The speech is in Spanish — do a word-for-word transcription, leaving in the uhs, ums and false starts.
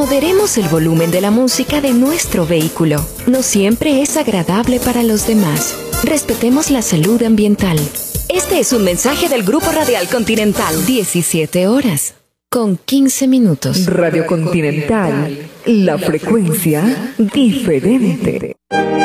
Moderemos el volumen de la música de nuestro vehículo. No siempre es agradable para los demás. Respetemos la salud ambiental. Este es un mensaje del Grupo Radial Continental. diecisiete horas con quince minutos. Radio Continental, la frecuencia diferente.